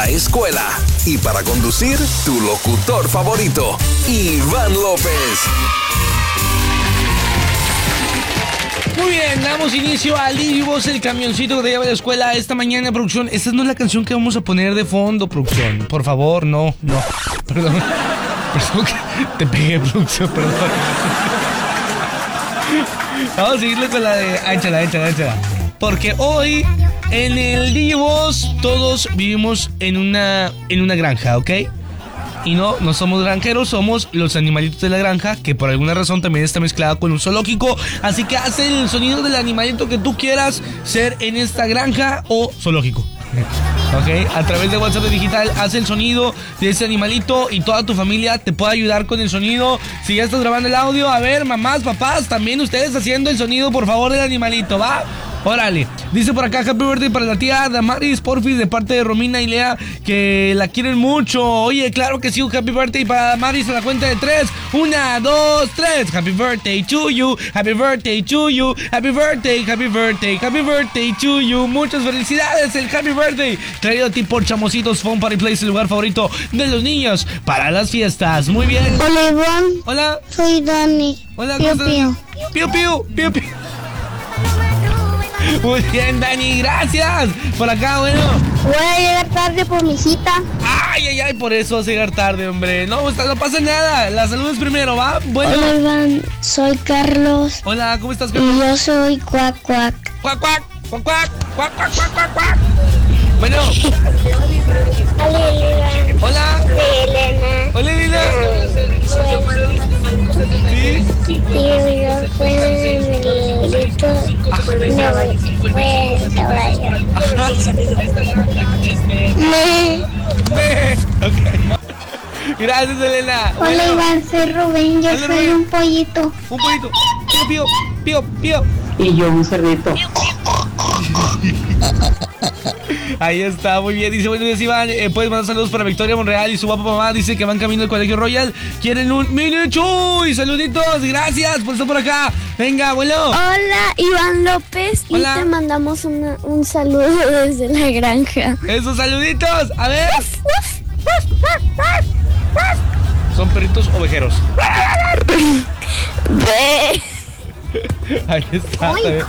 escuela. Y para conducir, tu locutor favorito, Iván López. Muy bien, damos inicio al Digivos, el camioncito que te lleva a la escuela esta mañana, producción. Esta no es la canción que vamos a poner de fondo, producción. Por favor, no. Perdón que te pegué, producción, perdón. Vamos a seguirle con la de... Échala. Porque hoy, en el Digivos, todos vivimos en una granja, ¿ok? Y no somos granjeros, somos los animalitos de la granja, que por alguna razón también está mezclado con un zoológico. Así que haz el sonido del animalito que tú quieras ser en esta granja o zoológico. Ok, a través de WhatsApp digital, haz el sonido de ese animalito y toda tu familia te puede ayudar con el sonido. Si ya estás grabando el audio, a ver, mamás, papás, también ustedes haciendo el sonido, por favor, del animalito, ¿va? Órale, dice por acá, happy birthday para la tía Damaris Porfis de parte de Romina y Lea, que la quieren mucho. Oye, claro que sí, un happy birthday para Damaris a la cuenta de 3. 1, 2, 3. Happy birthday to you, happy birthday to you, happy birthday, happy birthday, happy birthday to you. Muchas felicidades, el happy birthday traído a ti por Chamositos Fun Party Place, el lugar favorito de los niños para las fiestas. Muy bien. Hola, Iván. Hola. Soy Dani. Hola, Pío, ¿cómo pío. estás? Pío. Muy bien, Dani, gracias. Por acá, bueno. Voy a llegar tarde por mi cita. Ay, por eso vas a llegar tarde, hombre. No pasa nada. La salud es primero, ¿va? Bueno. Hola, Iván. Soy Carlos. Hola, ¿cómo estás, Carlos? Y yo soy Cuac Cuac. Cuac, cuac, cuac, cuac, cuac, cuac, cuac, cuac, cuac. Bueno. Hola, Elena. Hola. Elena. Hola, Elena. ¿Sí? Y yo soy Miguelito. No voy a caballo. Ok. Gracias, Elena. Hola, Bueno. Iván. Soy Rubén. Yo Hola, soy Rubén. un pollito. Un poquito. Pío. Y yo un cerdito. Ahí está, muy bien. Dice, buenos días, Iván. Puedes mandar saludos para Victoria Monreal y su guapa mamá. Dice que van camino al Colegio Royal. Quieren un mini chuy. Saluditos, gracias por estar por acá. Venga, abuelo. Hola, Iván López. Hola. Y te mandamos un saludo desde la granja. Esos saluditos. A ver. Son perritos ovejeros. Ahí está.